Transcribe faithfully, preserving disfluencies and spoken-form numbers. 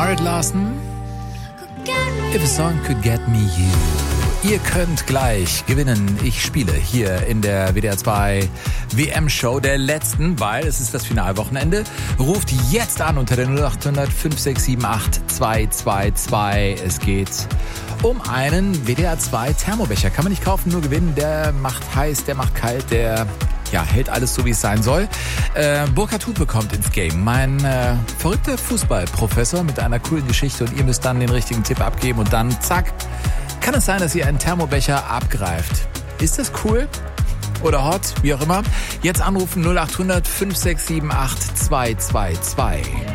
Jared Larson, If a Song Could Get Me You. Ihr könnt gleich gewinnen. Ich spiele hier in der W D R zwei W M-Show der letzten, weil es ist das Finalwochenende. Ruft jetzt an unter der null acht hundert fünf sechs sieben acht zwei zwei zwei. Es geht um einen W D R zwei Thermobecher. Kann man nicht kaufen, nur gewinnen. Der macht heiß, der macht kalt, der ja, hält alles so, wie es sein soll. Äh, Burkhard Hupe kommt ins Game. Mein äh, verrückter Fußballprofessor mit einer coolen Geschichte und ihr müsst dann den richtigen Tipp abgeben und dann, zack, kann es sein, dass ihr einen Thermobecher abgreift. Ist das cool? Oder hot? Wie auch immer. Jetzt anrufen null acht hundert fünf sechs sieben acht zwei zwei zwei.